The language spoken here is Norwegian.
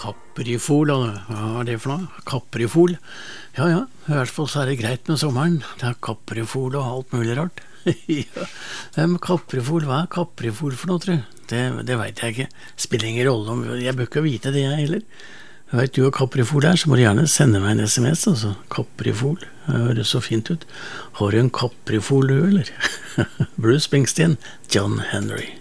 Kaprifol, hva er det for noe? Kaprifol? Ja, ja, i hvert fall så er det greit med sommeren. Det er kaprifol og alt mulig rart. Ja, men kaprifol, hva er kaprifol for noe, tror jeg? Det vet jeg ikke. Spiller ingen rolle om, jeg bør ikke vite det jeg heller. Vet du hva kaprifol er, så må du gjerne sende meg en SMS, altså. Kaprifol, det høres så fint ut. Har du en kaprifol du, eller? Bruce Springsteen, John Henry.